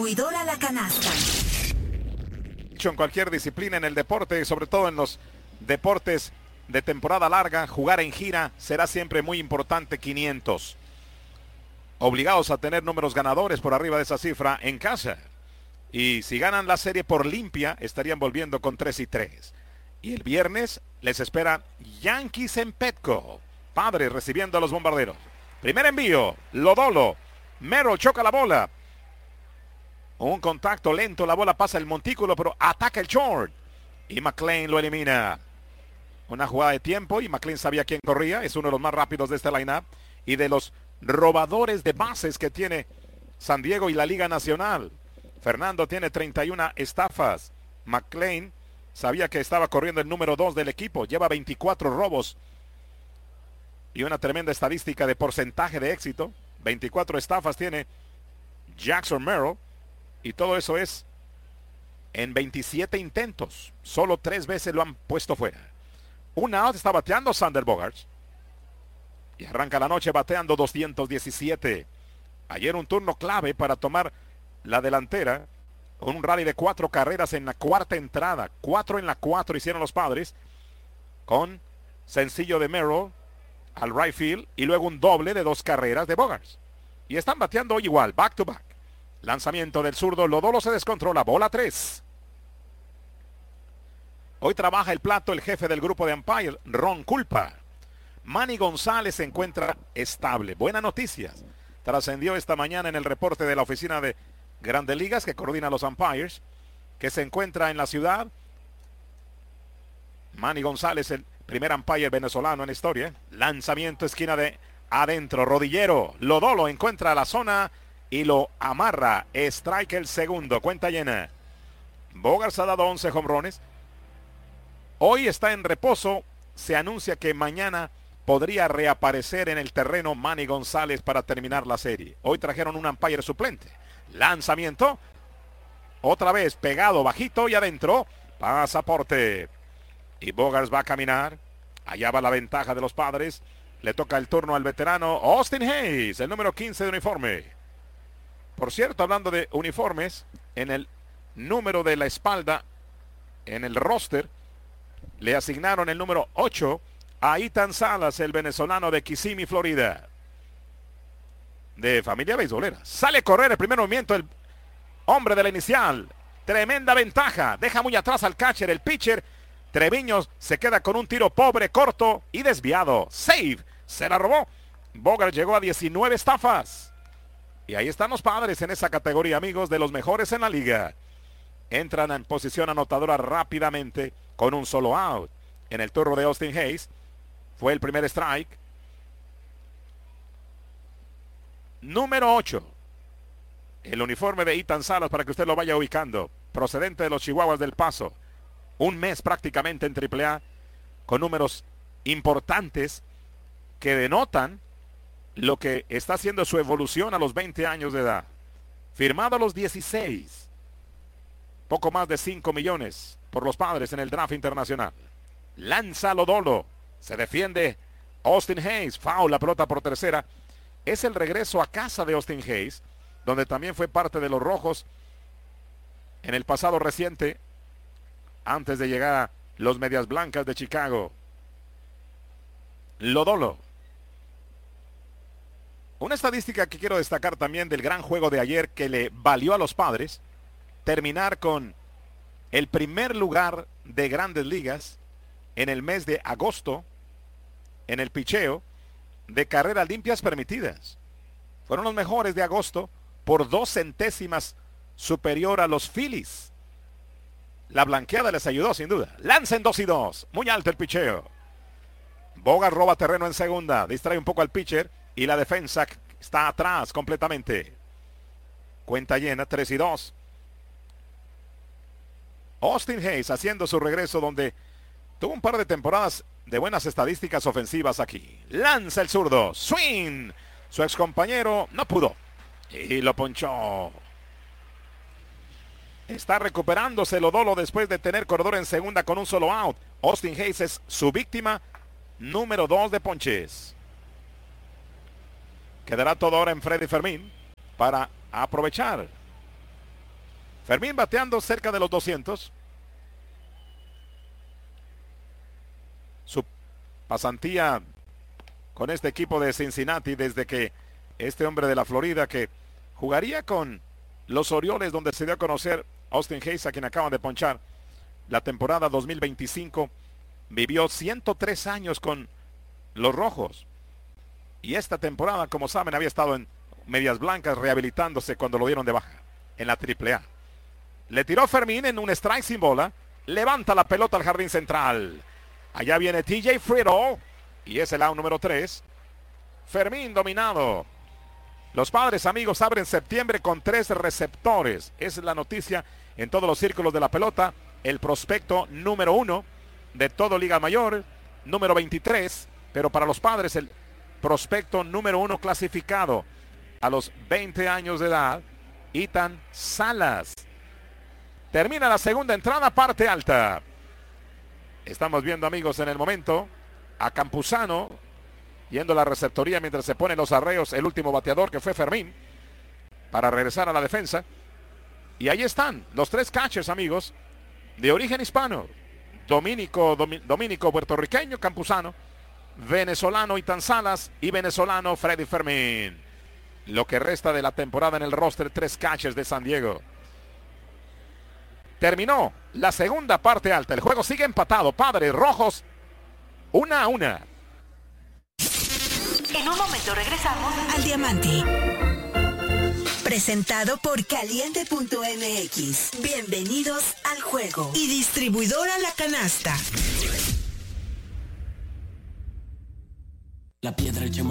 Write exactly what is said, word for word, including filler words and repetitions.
Distribuidora La Canasta. En cualquier disciplina en el deporte, sobre todo en los deportes de temporada larga, jugar en gira será siempre muy importante. Quinientos. Obligados a tener números ganadores por arriba de esa cifra en casa. Y si ganan la serie por limpia, estarían volviendo con tres y tres. Y el viernes les espera Yankees en Petco. Padres recibiendo a los Bombarderos. Primer envío, Lodolo. Merrill choca la bola. Un contacto lento, la bola pasa el montículo, pero ataca el short. Y McLean lo elimina. Una jugada de tiempo y McLean sabía quién corría. Es uno de los más rápidos de este line-up. Y de los robadores de bases que tiene San Diego y la Liga Nacional. Fernando tiene treinta y una estafas. McLean sabía que estaba corriendo el número dos del equipo. Lleva veinticuatro robos. Y una tremenda estadística de porcentaje de éxito. veinticuatro estafas tiene Jackson Merrill. Y todo eso es en veintisiete intentos. Solo tres veces lo han puesto fuera. Un out está bateando Sander Bogaerts. Y arranca la noche bateando doscientos diecisiete. Ayer un turno clave para tomar la delantera. Con un rally de cuatro carreras en la cuarta entrada. Cuatro en la cuatro hicieron los Padres. Con sencillo de Merrill al right field. Y luego un doble de dos carreras de Bogaerts. Y están bateando hoy igual, back to back. Lanzamiento del zurdo, Lodolo se descontrola, bola tres. Hoy trabaja el plato el jefe del grupo de umpire, Ron Culpa. Manny González se encuentra estable. Buenas noticias. Trascendió esta mañana en el reporte de la oficina de Grandes Ligas que coordina los umpires, que se encuentra en la ciudad. Manny González, el primer umpire venezolano en la historia. Lanzamiento esquina de adentro, rodillero. Lodolo encuentra la zona y lo amarra. Strike el segundo, cuenta llena. Bogaerts ha dado once jonrones. Hoy está en reposo. Se anuncia que mañana podría reaparecer en el terreno Manny González para terminar la serie. Hoy trajeron un umpire suplente. Lanzamiento. Otra vez pegado bajito y adentro. Pasaporte. Y Bogaerts va a caminar. Allá va la ventaja de los Padres. Le toca el turno al veterano Austin Hayes, el número quince de uniforme. Por cierto, hablando de uniformes, en el número de la espalda, en el roster, le asignaron el número ocho a Ethan Salas, el venezolano de Kissimmee, Florida. De familia beisbolera. Sale a correr el primer movimiento, el hombre de la inicial. Tremenda ventaja. Deja muy atrás al catcher, el pitcher. Treviño se queda con un tiro pobre, corto y desviado. Save. Se la robó. Bogaerts llegó a diecinueve estafas. Y ahí están los Padres en esa categoría, amigos, de los mejores en la liga. Entran en posición anotadora rápidamente con un solo out. En el turno de Austin Hayes fue el primer strike. Número ocho. El uniforme de Ethan Salas para que usted lo vaya ubicando. Procedente de los Chihuahuas del Paso. Un mes prácticamente en triple A con números importantes que denotan lo que está haciendo su evolución a los veinte años de edad. Firmado a los dieciséis. Poco más de cinco millones por los Padres en el draft internacional. Lanza Lodolo. Se defiende Austin Hayes. Foul, la pelota por tercera. Es el regreso a casa de Austin Hayes, donde también fue parte de los Rojos en el pasado reciente, antes de llegar a los Medias Blancas de Chicago. Lodolo. Una estadística que quiero destacar también del gran juego de ayer que le valió a los Padres terminar con el primer lugar de Grandes Ligas en el mes de agosto en el picheo de carreras limpias permitidas. Fueron los mejores de agosto por dos centésimas superior a los Phillies. La blanqueada les ayudó sin duda. Lanza en dos y dos. Muy alto el picheo. Bogaerts roba terreno en segunda. Distrae un poco al pitcher. Y la defensa está atrás completamente. Cuenta llena, tres y dos. Austin Hayes haciendo su regreso donde tuvo un par de temporadas de buenas estadísticas ofensivas aquí. Lanza el zurdo. Swing. Su ex compañero no pudo. Y lo ponchó. Está recuperándose Lodolo después de tener corredor en segunda con un solo out. Austin Hayes es su víctima número dos de ponches. Quedará todo ahora en Freddy Fermín para aprovechar Fermín bateando cerca de los doscientos. Su pasantía con este equipo de Cincinnati desde que este hombre de la Florida que jugaría con los Orioles, donde se dio a conocer Austin Hayes, a quien acaban de ponchar, la temporada dos mil veinticinco, vivió ciento tres años con los Rojos. Y esta temporada, como saben, había estado en Medias Blancas rehabilitándose cuando lo dieron de baja en la triple A. Le tiró Fermín en un strike sin bola. Levanta la pelota al jardín central. Allá viene T J Friedl. Y es el out número tres. Fermín dominado. Los Padres, amigos, abren septiembre con tres receptores. Esa es la noticia en todos los círculos de la pelota. El prospecto número uno de todo Liga Mayor. Número veintitrés. Pero para los Padres el prospecto número uno clasificado a los veinte años de edad. Ethan Salas. Termina la segunda entrada, parte alta. Estamos viendo, amigos, en el momento a Campuzano yendo a la receptoría mientras se ponen los arreos el último bateador, que fue Fermín, para regresar a la defensa. Y ahí están los tres catchers, amigos, de origen hispano. Dominico, domi, dominico puertorriqueño, Campuzano, venezolano Ethan Salas y venezolano Freddy Fermín. Lo que resta de la temporada en el roster, tres catchers de San Diego. Terminó la segunda parte alta. El juego sigue empatado. Padres Rojos, una a una. En un momento regresamos al Diamante. Presentado por Caliente punto M X. Bienvenidos al juego. Y distribuidora La Canasta. La piedra